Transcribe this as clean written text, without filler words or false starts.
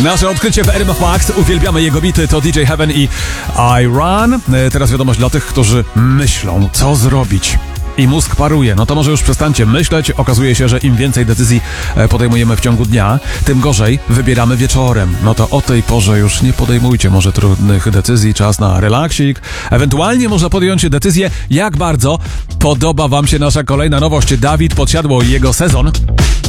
Nasze odkrycie w RMF Max. Uwielbiamy jego bity, to DJ Heaven i I Run. Teraz wiadomość dla tych, którzy myślą, co zrobić. I mózg paruje. No to może już przestańcie myśleć. Okazuje się, że im więcej decyzji podejmujemy w ciągu dnia, tym gorzej wybieramy wieczorem. No to o tej porze już nie podejmujcie może trudnych decyzji. Czas na relaksik. Ewentualnie można podjąć decyzję, jak bardzo podoba wam się nasza kolejna nowość. Dawid Podsiadło i jego sezon.